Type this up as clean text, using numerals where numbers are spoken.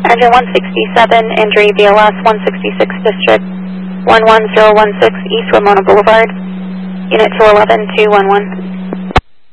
Engine 167, injury BLS 166 District 11016 East Ramona Boulevard. Unit 211, 211.